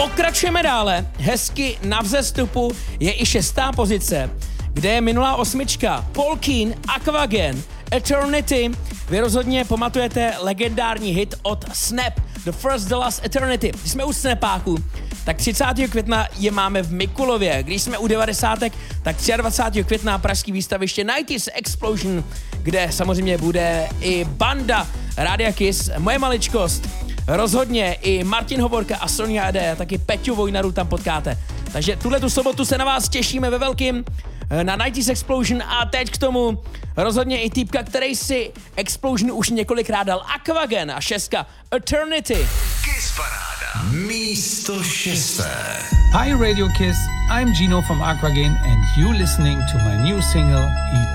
Pokračujeme dále, hezky na vzestupu je i 6. pozice, kde je minulá 8. Paul Keen, Aquagen, Eternity. Vy rozhodně pamatujete legendární hit od Snap, The First, The Last, Eternity. Když jsme u Snapáku, tak 30. května je máme v Mikulově. Když jsme u 90. tak 23. května pražský výstaviště 90s Explosion, kde samozřejmě bude i banda Rádia Kiss, moje maličkost. Rozhodně i Martin Hovorka a Sonja Ede, taky Peťu Vojnaru tam potkáte. Takže tuhletu sobotu se na vás těšíme ve velkým na 90s Explosion a teď k tomu rozhodně i týpka, který si Explosion už několikrát dal, Aquagen a 6. Eternity. Kiss Paráda. Místo 6. Hi Radio Kiss, I'm Gino from Aquagen and you listening to my new single